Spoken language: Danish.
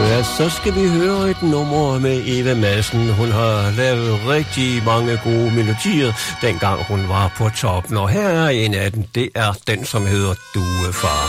Ja, så skal vi høre et nummer med Eva Madsen. Hun har lavet rigtig mange gode melodier, dengang hun var på toppen. Og her er en af dem. Det er den, som hedder Duefar.